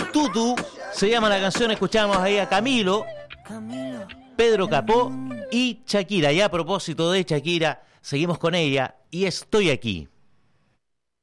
Tutu se llama la canción. Escuchamos ahí a Camilo, Pedro Capó y Shakira. Y a propósito de Shakira, seguimos con ella y Estoy Aquí.